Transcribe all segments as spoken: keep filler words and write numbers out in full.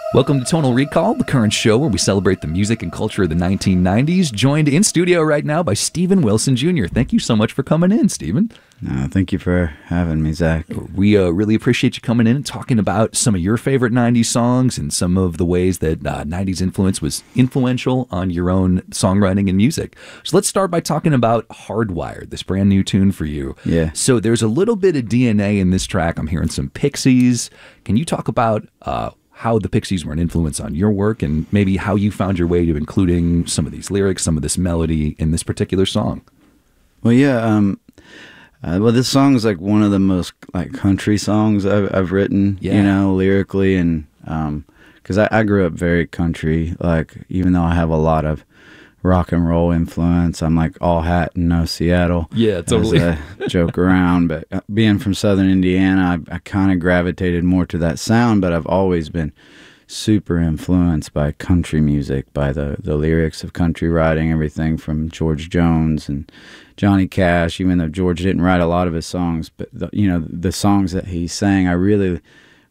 Welcome to Tonal Recall, the current show where we celebrate the music and culture of the nineteen nineties. Joined in studio right now by Steven Wilson Junior Thank you so much for coming in, Steven. No, thank you for having me, Zach. We uh, really appreciate you coming in and talking about some of your favorite nineties songs and some of the ways that uh, nineties influence was influential on your own songwriting and music. So let's start by talking about Hardwired, this brand new tune for you. Yeah. So there's a little bit of D N A in this track. I'm hearing some Pixies. Can you talk about uh, how the Pixies were an influence on your work and maybe how you found your way to including some of these lyrics, some of this melody in this particular song? Well, yeah. Um, uh, well, this song is like one of the most like country songs I've, I've written, Yeah. you know, lyrically. And um, because I, I grew up very country, like even though I have a lot of rock and roll influence, I'm like all hat and no Seattle. Yeah, totally. As I joke around, but being from Southern Indiana, I, I kind of gravitated more to that sound, but I've always been super influenced by country music, by the, the lyrics of country writing, everything from George Jones and Johnny Cash, even though George didn't write a lot of his songs, but the, you know, the songs that he sang, I really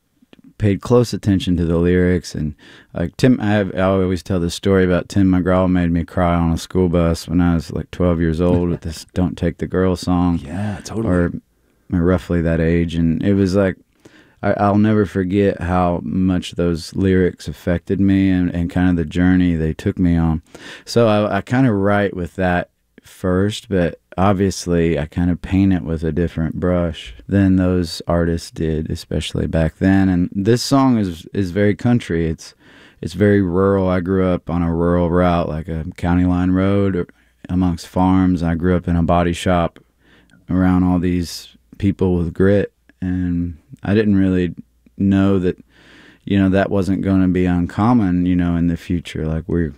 paid close attention to the lyrics. And like Tim, I, have, I always tell this story about Tim McGraw made me cry on a school bus when I was like twelve years old with this "Don't Take the Girl" song. Yeah, totally. Or, or roughly that age. And it was like, I, I'll never forget how much those lyrics affected me and, and kind of the journey they took me on. So I, I kind of write with that first, but obviously I kind of paint it with a different brush than those artists did, especially back then. And this song is is very country. It's it's very rural. I grew up on a rural route, like a county line road amongst farms. I grew up in a body shop around all these people with grit, and I didn't really know that, you know, that wasn't going to be uncommon, you know, in the future. Like we're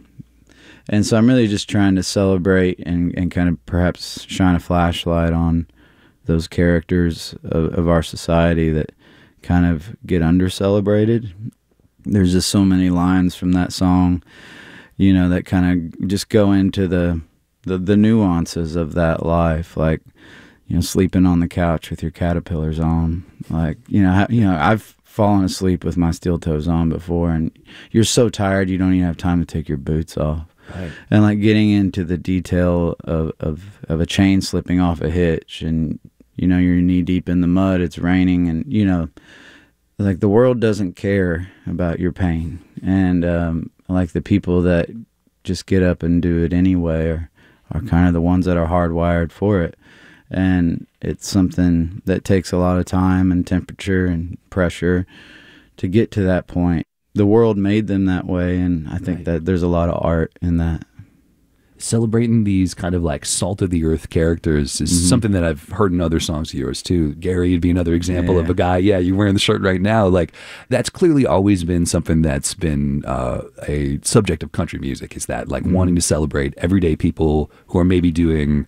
And so I'm really just trying to celebrate and, and kind of perhaps shine a flashlight on those characters of, of our society that kind of get under-celebrated. There's just so many lines from that song, you know, that kind of just go into the, the, the nuances of that life, like, you know, sleeping on the couch with your caterpillars on. Like, you know, you know, I've fallen asleep with my steel toes on before, and you're so tired you don't even have time to take your boots off. Right. And like getting into the detail of, of, of a chain slipping off a hitch, and, you know, you're knee deep in the mud, it's raining, and, you know, like the world doesn't care about your pain. And um, like the people that just get up and do it anyway are, are kind of the ones that are hardwired for it. And it's something that takes a lot of time and temperature and pressure to get to that point. The world made them that way, and I think Right. that there's a lot of art in that. Celebrating these kind of like salt of the earth characters is Mm-hmm. something that I've heard in other songs of yours too. Gary would be another example Yeah. of a guy. Yeah, you're wearing the shirt right now. Like that's clearly always been something that's been uh, a subject of country music. Is that like Mm-hmm. wanting to celebrate everyday people who are maybe doing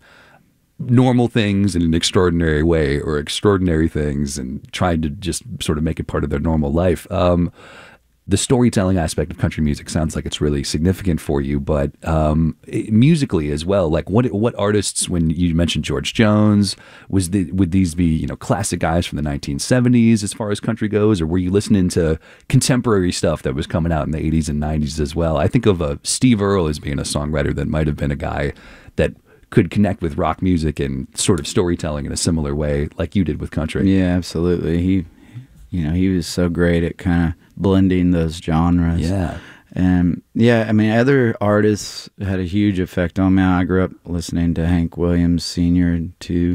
normal things in an extraordinary way, or extraordinary things and trying to just sort of make it part of their normal life. Um, the storytelling aspect of country music sounds like it's really significant for you, but um, it- musically as well. Like what what artists? When you mentioned George Jones, was the, would these be, you know, classic guys from the nineteen seventies as far as country goes, or were you listening to contemporary stuff that was coming out in the eighties and nineties as well? I think of uh, Steve Earle as being a songwriter that might have been a guy that could connect with rock music and sort of storytelling in a similar way, like you did with country. Yeah, absolutely. He, you know, he was so great at kind of blending those genres. Yeah. And yeah, I mean, other artists had a huge effect on me. I grew up listening to Hank Williams Senior too,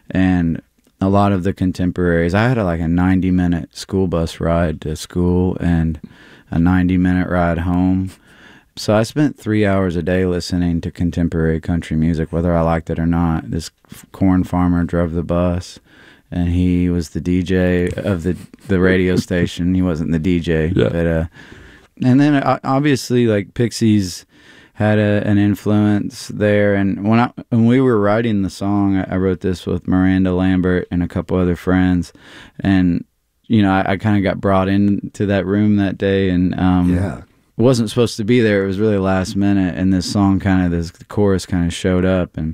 and a lot of the contemporaries. I had a, like a ninety minute school bus ride to school and a ninety minute ride home. So I spent three hours a day listening to contemporary country music, whether I liked it or not. This corn farmer drove the bus, and he was the D J of the the radio station. He wasn't the D J, Yeah. but uh, and then uh, obviously like Pixies had a, an influence there. And when I when we were writing the song, I, I wrote this with Miranda Lambert and a couple other friends, and you know I, I kind of got brought into that room that day, and um, Yeah. wasn't supposed to be there. It was really last minute, and this song kind of, this chorus kind of showed up, and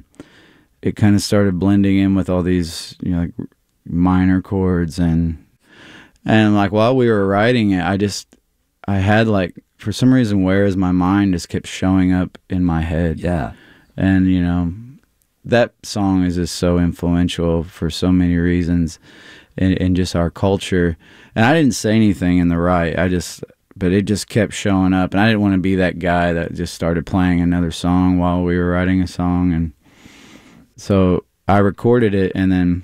it kind of started blending in with all these, you know, like minor chords, and and like while we were writing it, I just I had like, for some reason, Where Is My Mind just kept showing up in my head. Yeah. And, you know, that song is just so influential for so many reasons in, in just our culture. And I didn't say anything in the right. I just, but it just kept showing up. And I didn't want to be that guy that just started playing another song while we were writing a song. And so I recorded it, and then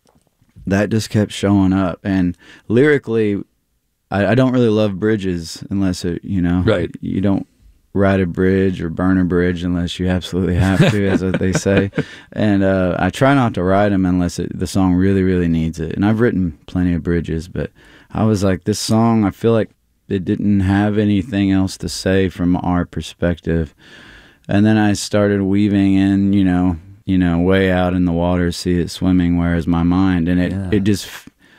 that just kept showing up. And lyrically, I, I don't really love bridges unless it, you know, right. You don't write a bridge or burn a bridge unless you absolutely have to, as what they say. And uh, I try not to write them unless it, the song really, really needs it. And I've written plenty of bridges, but I was like, this song, I feel like it didn't have anything else to say from our perspective. And then I started weaving in, you know, you know, way out in the water, see it swimming, where is my mind? And it, yeah. it just...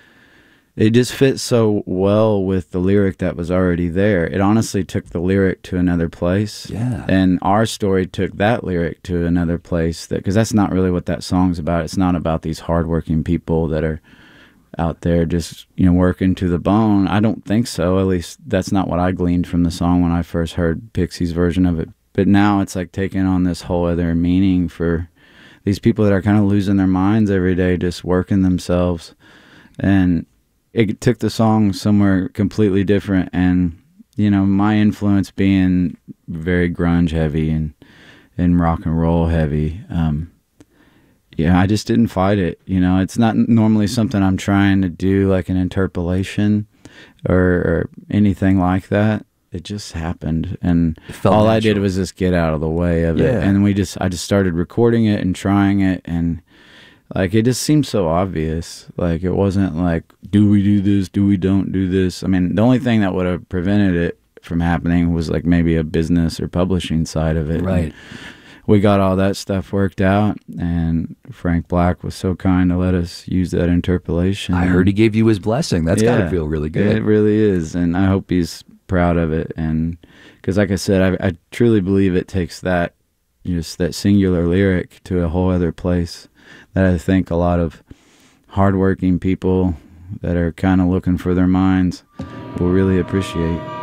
It just fit so well with the lyric that was already there. It honestly took the lyric to another place. Yeah. And our story took that lyric to another place, that because that's not really what that song's about. It's not about these hardworking people that are out there just, you know, working to the bone. I don't think so. At least that's not what I gleaned from the song when I first heard Pixie's version of it. But now it's like taking on this whole other meaning for these people that are kind of losing their minds every day, just working themselves. And it took the song somewhere completely different. And, you know, my influence being very grunge heavy and, and rock and roll heavy, um, yeah, I just didn't fight it. You know, it's not normally something I'm trying to do, like an interpolation or, or anything like that. It just happened. And all natural. I did was just get out of the way of yeah. it. And we just, I just started recording it and trying it, and like, it just seemed so obvious. Like, it wasn't like, do we do this? Do we don't do this? I mean, the only thing that would have prevented it from happening was like maybe a business or publishing side of it. Right. And we got all that stuff worked out, and Frank Black was so kind to let us use that interpolation. I heard he gave you his blessing. That's yeah, got to feel really good. It really is. And I hope he's proud of it. And because, like I said, I, I truly believe it takes that, just that singular lyric to a whole other place that I think a lot of hardworking people that are kind of looking for their minds will really appreciate.